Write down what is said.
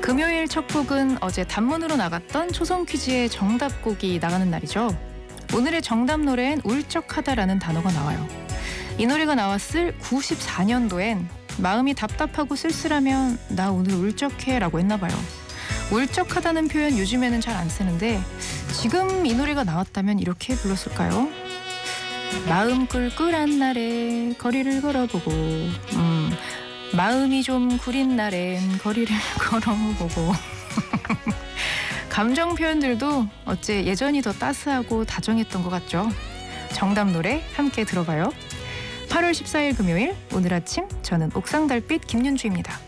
금요일 첫 곡은 어제 단문으로 나갔던 초성 퀴즈의 정답곡이 나가는 날이죠. 오늘의 정답 노래엔 울적하다라는 단어가 나와요. 이 노래가 나왔을 94년도엔 마음이 답답하고 쓸쓸하면 나 오늘 울적해 라고 했나 봐요. 울적하다는 표현 요즘에는 잘 안 쓰는데 지금 이 노래가 나왔다면 이렇게 불렀을까요? 마음 꿀꿀한 날에 거리를 걸어보고 마음이 좀 구린 날엔 거리를 걸어보고 감정 표현들도 어째 예전이 더 따스하고 다정했던 것 같죠? 정답 노래 함께 들어봐요. 8월 14일 금요일 오늘 아침 저는 옥상달빛 김윤주입니다.